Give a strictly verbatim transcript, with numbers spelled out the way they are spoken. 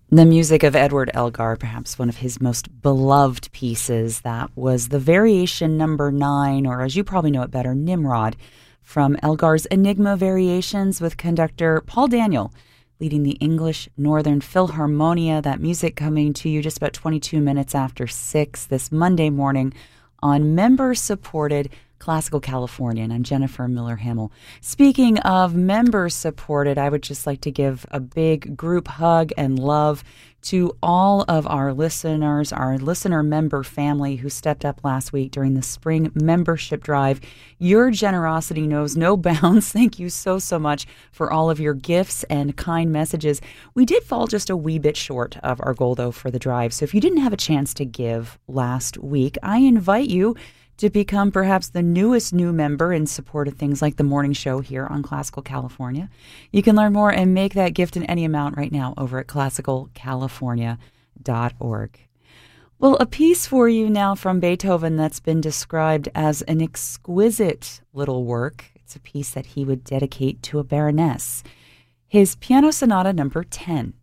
The music of Edward Elgar, perhaps one of his most beloved pieces, that was the variation number nine, or as you probably know it better, Nimrod, from Elgar's Enigma Variations with conductor Paul Daniel, leading the English Northern Philharmonia. That music coming to you just about twenty-two minutes after six this Monday morning on member-supported Classical California, and I'm Jennifer Miller-Hamill. Speaking of member-supported, I would just like to give a big group hug and love to all of our listeners, our listener member family who stepped up last week during the spring membership drive. Your generosity knows no bounds. Thank you so, so much for all of your gifts and kind messages. We did fall just a wee bit short of our goal, though, for the drive. So if you didn't have a chance to give last week, I invite you to become perhaps the newest new member in support of things like the morning show here on Classical California. You can learn more and make that gift in any amount right now over at classical california dot org. Well, a piece for you now from Beethoven that's been described as an exquisite little work. It's a piece that he would dedicate to a baroness. His Piano Sonata number ten.